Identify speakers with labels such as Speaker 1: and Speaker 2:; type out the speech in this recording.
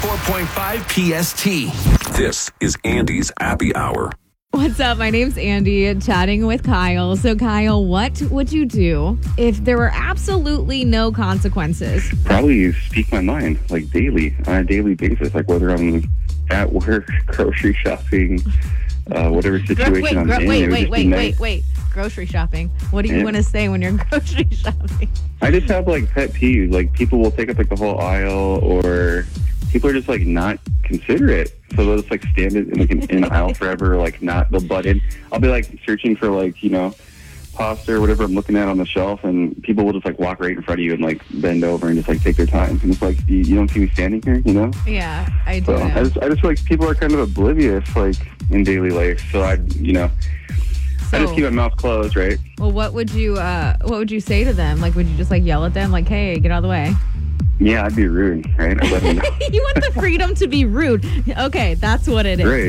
Speaker 1: 94.5 PST.
Speaker 2: This is Andy's Happy Hour.
Speaker 3: What's up? My name's Andy, chatting with Kyle. So, Kyle, what would you do if there were absolutely no consequences?
Speaker 4: Probably speak my mind, like daily, on a daily basis, like whether I'm at work, grocery shopping, whatever situation I'm in.
Speaker 3: Wait. Grocery shopping. What do you want to say when you're grocery shopping?
Speaker 4: I just have like pet peeves. Like people will take up like the whole aisle, or people are just like not considerate. So they'll just like stand in the aisle forever, like they'll butt in. I'll be like searching for like, pasta or whatever I'm looking at on the shelf, and people will just like walk right in front of you and like bend over and just like take their time. And it's like, you don't see me standing here,
Speaker 3: Yeah, I do.
Speaker 4: So I just feel like people are kind of oblivious, like in daily life. So I just keep my mouth closed, right?
Speaker 3: Well, what would you say to them? Like, would you just like yell at them, like, "Hey, get out of the way"?
Speaker 4: Yeah, I'd be rude, right? I'd let them know.
Speaker 3: You want the freedom to be rude. Okay, that's what it is.
Speaker 4: Right.